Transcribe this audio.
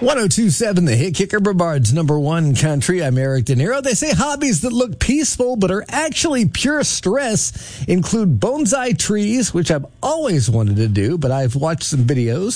1027, the hit kicker, Brevard's number one country. I'm Eric De Niro. They say hobbies that look peaceful but are actually pure stress include bonsai trees, which I've always wanted to do, but I've watched some videos.